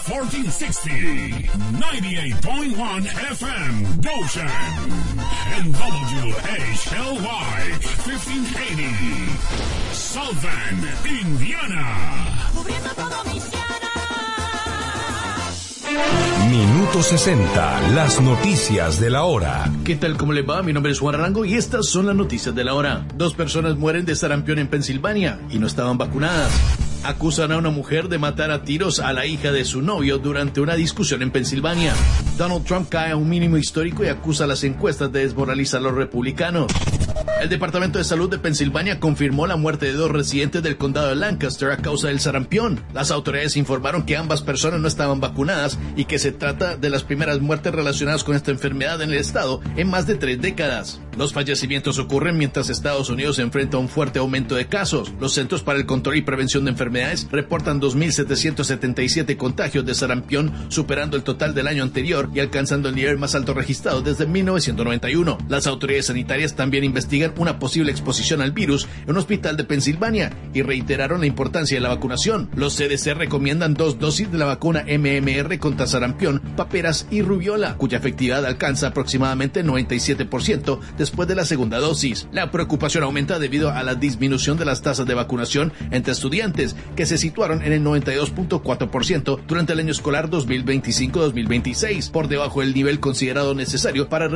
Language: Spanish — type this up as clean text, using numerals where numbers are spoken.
1460, 98.1 FM, Goshen, and WHLY, 1580, South Bend, Indiana. Cubriendo todo Minuto 60, las noticias de la hora. ¿Qué tal? ¿Cómo les va? Mi nombre es Juan Arango y estas son las noticias de la hora. 2 personas mueren de sarampión en Pensilvania y no estaban vacunadas. Acusan a una mujer de matar a tiros a la hija de su novio durante una discusión en Pensilvania. Donald Trump cae a un mínimo histórico y acusa a las encuestas de desmoralizar a los republicanos. El Departamento de Salud de Pensilvania confirmó la muerte de 2 residentes del condado de Lancaster a causa del sarampión. Las autoridades informaron que ambas personas no estaban vacunadas y que se trata de las primeras muertes relacionadas con esta enfermedad en el estado en más de 3 décadas. Los fallecimientos ocurren mientras Estados Unidos se enfrenta a un fuerte aumento de casos. Los Centros para el Control y Prevención de Enfermedades reportan 2.777 contagios de sarampión, superando el total del año anterior y alcanzando el nivel más alto registrado desde 1991. Las autoridades sanitarias también investigan una posible exposición al virus en un hospital de Pensilvania y reiteraron la importancia de la vacunación. Los CDC recomiendan 2 dosis de la vacuna MMR contra sarampión, paperas y rubiola, cuya efectividad alcanza aproximadamente 97% después de la segunda dosis. La preocupación aumenta debido a la disminución de las tasas de vacunación entre estudiantes, que se situaron en el 92.4% durante el año escolar 2025-2026, por debajo del nivel considerado necesario para